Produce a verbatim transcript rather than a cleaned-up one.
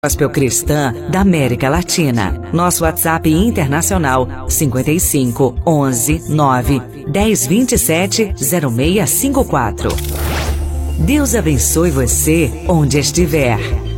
Gospel Cristã da América Latina. Nosso WhatsApp internacional cinquenta e cinco, onze, nove, dez, vinte e sete, zero seis cinco quatro. Deus abençoe você onde estiver.